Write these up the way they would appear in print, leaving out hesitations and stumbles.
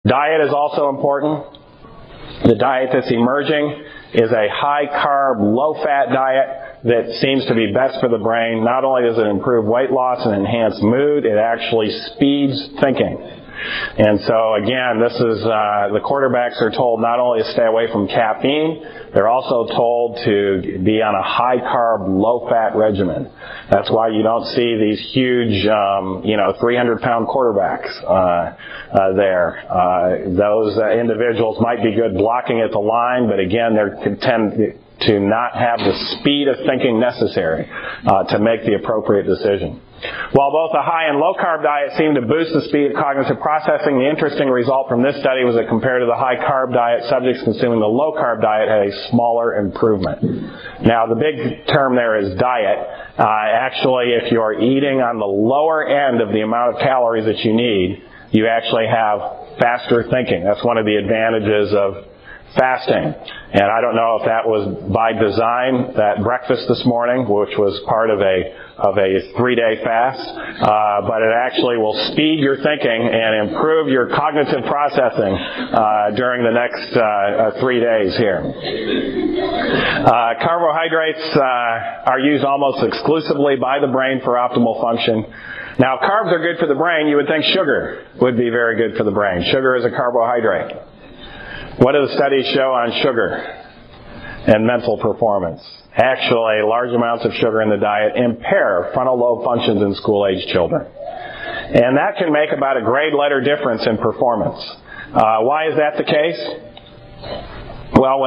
Diet is also important. The diet that's emerging is a high-carb, low-fat diet that seems to be best for the brain. Not only does it improve weight loss and enhance mood, it actually speeds thinking. And so, again, this is, the quarterbacks are told not only to stay away from caffeine, they're also told to be on a high-carb, low-fat regimen. That's why you don't see these huge, 300-pound quarterbacks there. Those individuals might be good blocking at the line, but again, they tend to not have the speed of thinking necessary to make the appropriate decision. While both the high and low-carb diet seem to boost the speed of cognitive processing, the interesting result from this study was that compared to the high-carb diet, subjects consuming the low-carb diet had a smaller improvement. Now, the big term there is diet. Actually, if you're eating on the lower end of the amount of calories that you need, you actually have faster thinking. That's one of the advantages of fasting. And I don't know if that was by design, that breakfast this morning, which was part of a 3-day fast, but it actually will speed your thinking and improve your cognitive processing during the next 3 days here. Carbohydrates are used almost exclusively by the brain for optimal function. Now, if carbs are good for the brain, you would think sugar would be very good for the brain. Sugar is a carbohydrate. What do the studies show on sugar and mental performance? Actually, large amounts of sugar in the diet impair frontal lobe functions in school-age children. And that can make about a grade letter difference in performance. Why is that the case? Well,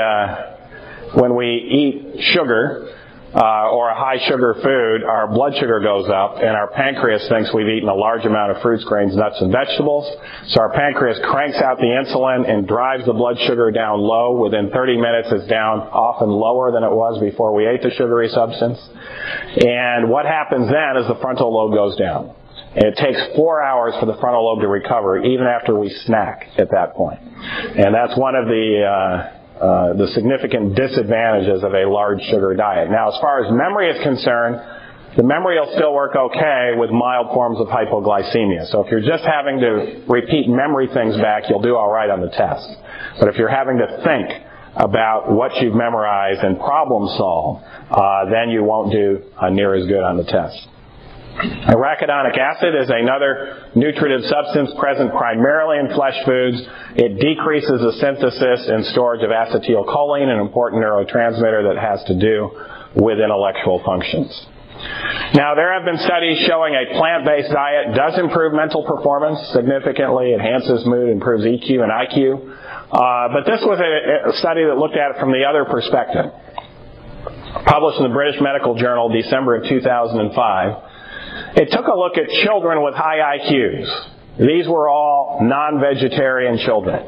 when we eat sugar, or a high sugar food, our blood sugar goes up and our pancreas thinks we've eaten a large amount of fruits, grains, nuts, and vegetables. So our pancreas cranks out the insulin and drives the blood sugar down low. Within 30 minutes it's down often lower than it was before we ate the sugary substance. And what happens then is the frontal lobe goes down. And it takes 4 hours for the frontal lobe to recover, even after we snack at that point. And that's one of the significant disadvantages of a large sugar diet. Now, as far as memory is concerned, the memory will still work okay with mild forms of hypoglycemia. So if you're just having to repeat memory things back, you'll do all right on the test. But if you're having to think about what you've memorized and problem solve, then you won't do near as good on the test. Arachidonic acid is another nutritive substance present primarily in flesh foods. It decreases the synthesis and storage of acetylcholine, an important neurotransmitter that has to do with intellectual functions. Now, there have been studies showing a plant-based diet does improve mental performance significantly, enhances mood, improves EQ and IQ. But this was a study that looked at it from the other perspective. Published in the British Medical Journal, December of 2005. It took a look at children with high IQs. These were all non-vegetarian children.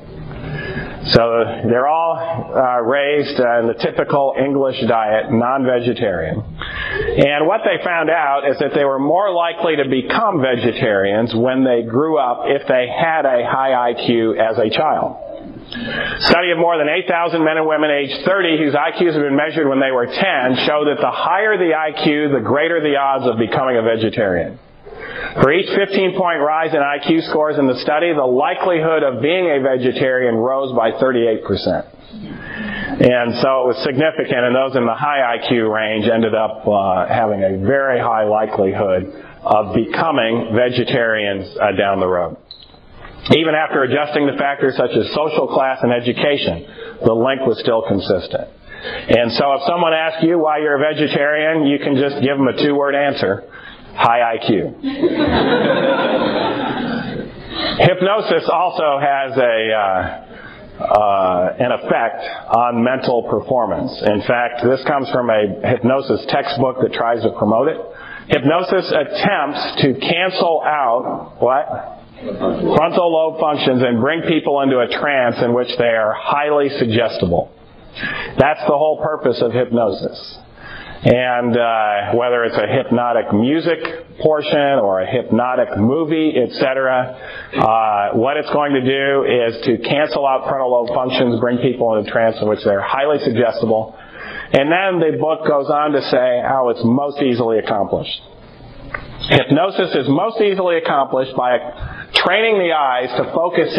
So they're all raised in the typical English diet, non-vegetarian. And what they found out is that they were more likely to become vegetarians when they grew up if they had a high IQ as a child. Study of more than 8,000 men and women aged 30 whose IQs had been measured when they were 10 show that the higher the IQ, the greater the odds of becoming a vegetarian. For each 15-point rise in IQ scores in the study, the likelihood of being a vegetarian rose by 38%. And so it was significant, and those in the high IQ range ended up having a very high likelihood of becoming vegetarians down the road. Even after adjusting the factors such as social class and education, the link was still consistent. And so if someone asks you why you're a vegetarian, you can just give them a 2-word answer: high IQ. Hypnosis also has an effect on mental performance. In fact, this comes from a hypnosis textbook that tries to promote it. Hypnosis attempts to cancel out what? Frontal lobe functions and bring people into a trance in which they are highly suggestible. That's the whole purpose of hypnosis. And whether it's a hypnotic music portion or a hypnotic movie, etc., what it's going to do is to cancel out frontal lobe functions, bring people into a trance in which they're highly suggestible. And then the book goes on to say how it's most easily accomplished. Hypnosis is most easily accomplished by training the eyes to focus